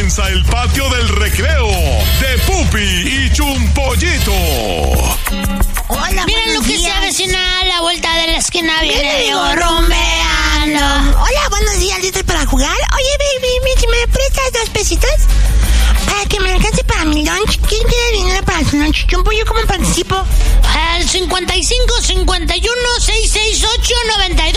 comienza el patio del recreo de Pupi y Chumpollito. Hola, miren lo que días. se avecina a la vuelta de la esquina, viene Diego rumbeando. Hola, buenos días, ¿listos para jugar? Oye, baby, ¿me prestas 2 pesitos? Para que me alcance para mi lunch. ¿Quién quiere dinero para su lunch? Chumpo, ¿yo cómo participo? Al 55 51 668 92